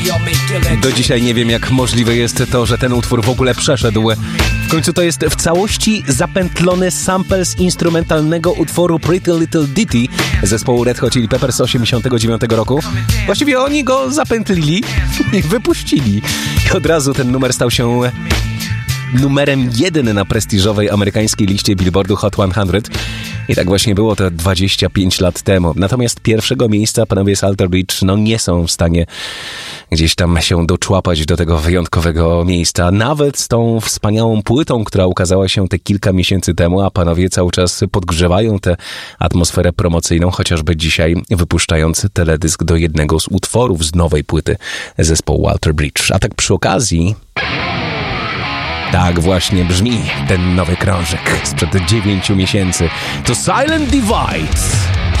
Do dzisiaj nie wiem, jak możliwe jest to, że ten utwór w ogóle przeszedł. W końcu to jest w całości zapętlony sample z instrumentalnego utworu Pretty Little Ditty zespołu Red Hot Chili Peppers z 89 roku. Właściwie oni go zapętlili i wypuścili. I od razu ten numer stał się numerem 1 na prestiżowej amerykańskiej liście Billboardu Hot 100. I tak właśnie było to 25 lat temu. Natomiast pierwszego miejsca panowie z Alter Bridge nie są w stanie gdzieś tam się doczłapać do tego wyjątkowego miejsca. Nawet z tą wspaniałą płytą, która ukazała się te kilka miesięcy temu, a panowie cały czas podgrzewają tę atmosferę promocyjną, chociażby dzisiaj wypuszczając teledysk do jednego z utworów z nowej płyty zespołu Alter Bridge. A tak przy okazji... Tak właśnie brzmi ten nowy krążek sprzed 9 miesięcy. To Silent Divide.